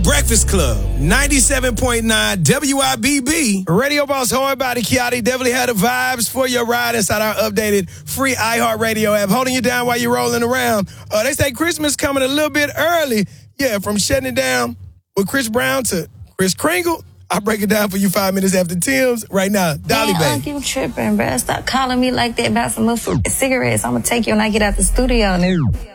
Breakfast Club, 97.9 WIBB. Radio Boss Horn Body Kiati definitely had the vibes for your ride inside our updated free iHeartRadio app. Holding you down while you're rolling around. They say Christmas coming a little bit early. Yeah, from shutting it down with Chris Brown to Chris Kringle. I'll break it down for you 5 minutes after Tim's. Right now, Dolly Baby. You tripping, bro. Stop calling me like that about some cigarettes. I'm going to take you when I get out the studio.